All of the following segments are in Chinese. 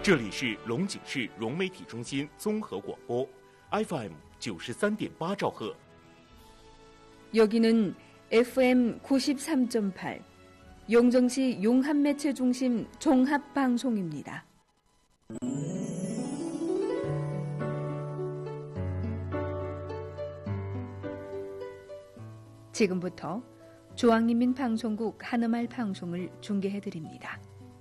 这里是龙井市融媒体中心综合广播 FM 93.8兆赫。 여기는 FM 93.8 용정시 용합매체중심 종합방송입니다. 지금부터 중앙인민방송국 한음말 방송을 중계해드립니다.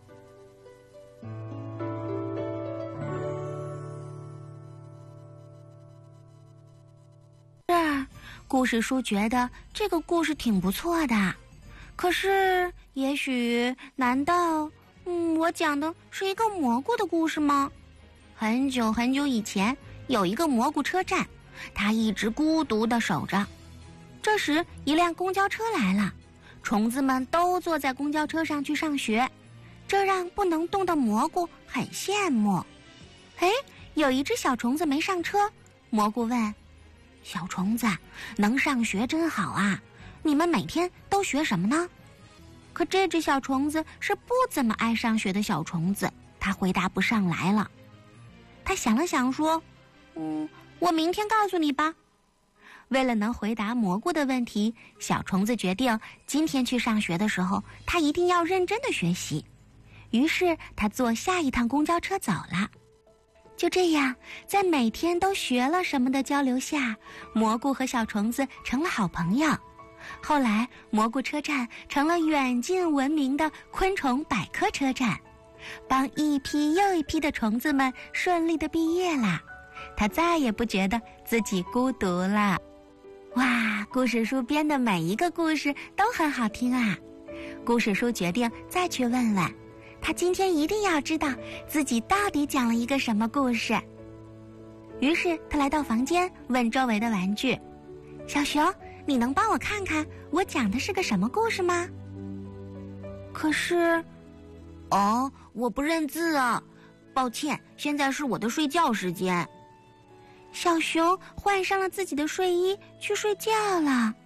是，故事书觉得这个故事挺不错的，可是难道我讲的是一个蘑菇的故事吗？很久很久以前，有一个蘑菇车站，它一直孤独地守着。这时一辆公交车来了，虫子们都坐在公交车上去上学，这让不能动的蘑菇很羡慕。有一只小虫子没上车，蘑菇问：小虫子，能上学真好啊，你们每天都学什么呢？可这只小虫子是不怎么爱上学的小虫子，它回答不上来了。它想了想说：我明天告诉你吧。为了能回答蘑菇的问题，小虫子决定今天去上学的时候，它一定要认真的学习。于是它坐下一趟公交车走了。就这样，在每天都学了什么的交流下，蘑菇和小虫子成了好朋友。后来，蘑菇车站成了远近闻名的昆虫百科车站，帮一批又一批的虫子们顺利的毕业啦。它再也不觉得自己孤独了。哇，故事书编的每一个故事都很好听啊！故事书决定再去问问，他今天一定要知道自己到底讲了一个什么故事。于是他来到房间，问周围的玩具：小熊，你能帮我看看我讲的是个什么故事吗？可是，我不认字啊，抱歉，现在是我的睡觉时间。小熊换上了自己的睡衣去睡觉了。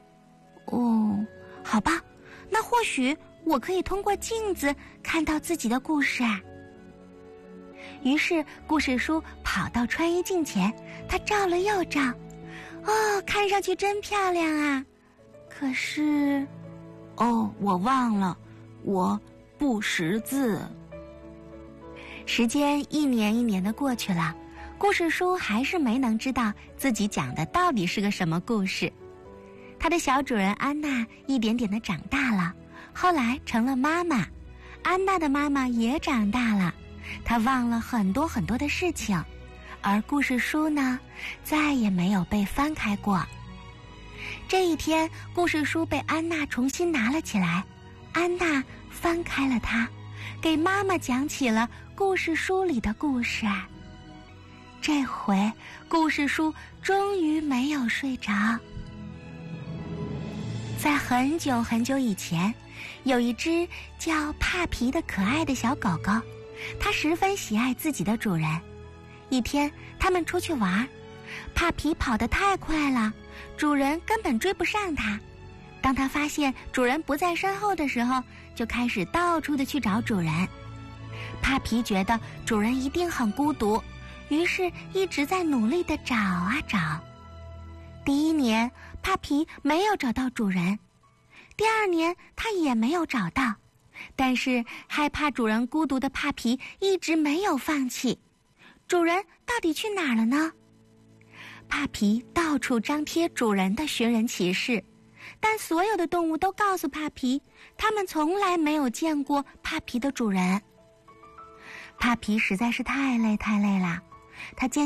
好吧，那或许我可以通过镜子看到自己的故事啊。于是故事书跑到穿衣镜前，他照了又照，看上去真漂亮啊。可是，我忘了，我不识字。时间一年一年的过去了，故事书还是没能知道自己讲的到底是个什么故事。他的小主人安娜一点点的长大了，后来成了妈妈。安娜的妈妈也长大了，她忘了很多很多的事情，而故事书呢，再也没有被翻开过。这一天，故事书被安娜重新拿了起来，安娜翻开了它，给妈妈讲起了故事书里的故事。这回故事书终于没有睡着。在很久很久以前，有一只叫帕皮的可爱的小狗狗，它十分喜爱自己的主人。一天，他们出去玩，帕皮跑得太快了，主人根本追不上它。当它发现主人不在身后的时候，就开始到处的去找主人。帕皮觉得主人一定很孤独，于是一直在努力地找啊找。第一年，帕皮没有找到主人，第二年他也没有找到，但是害怕主人孤独的帕皮一直没有放弃。主人到底去哪儿了呢？帕皮到处张贴主人的寻人启事，但所有的动物都告诉帕皮，他们从来没有见过帕皮的主人。帕皮实在是太累了，他